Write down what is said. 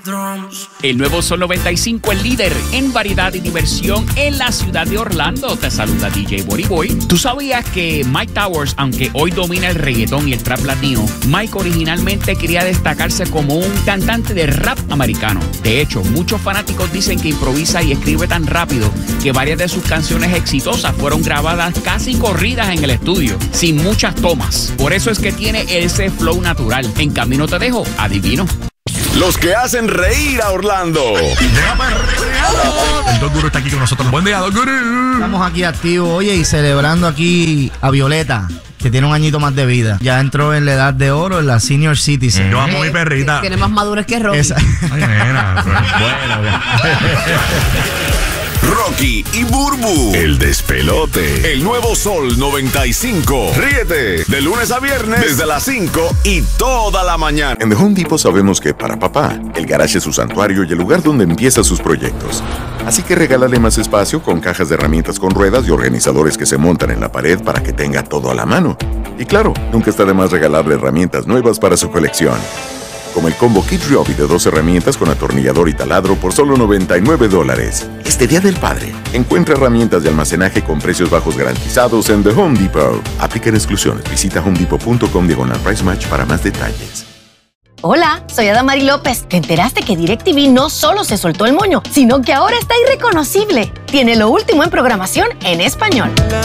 El nuevo Sol 95, el líder en variedad y diversión en la ciudad de Orlando. Te saluda DJ Boriboy. ¿Tú sabías que Mike Towers, aunque hoy domina el reggaetón y el trap latino, Mike originalmente quería destacarse como un cantante de rap americano? De hecho, muchos fanáticos dicen que improvisa y escribe tan rápido que varias de sus canciones exitosas fueron grabadas casi corridas en el estudio, sin muchas tomas. Por eso es que tiene ese flow natural. En camino te dejo, adivino. Los que hacen reír a Orlando. El Don Guru está aquí con nosotros. Buen día, Don Guru. Estamos aquí activos, oye, y celebrando aquí a Violeta, que tiene un añito más de vida. Ya entró en la edad de oro, en la senior citizen. Yo amo a mi perrita. Tiene más madurez que Rocky. Ay, nena. Bueno. Rocky y Burbu, el despelote. El nuevo Sol 95. Ríete de lunes a viernes desde las 5 y toda la mañana. En The Home Depot sabemos que para papá, el garage es su santuario y el lugar donde empieza sus proyectos. Así que regálale más espacio con cajas de herramientas con ruedas y organizadores que se montan en la pared para que tenga todo a la mano. Y claro, nunca está de más regalarle herramientas nuevas para su colección. Como el combo Kid Ryobi de 2 herramientas con atornillador y taladro por solo $99. Este Día del Padre, encuentra herramientas de almacenaje con precios bajos garantizados en The Home Depot. Aplican exclusiones. Visita homedepot.com/price match para más detalles. Hola, soy Adamari López. ¿Te enteraste que DirecTV no solo se soltó el moño, sino que ahora está irreconocible? Tiene lo último en programación en español.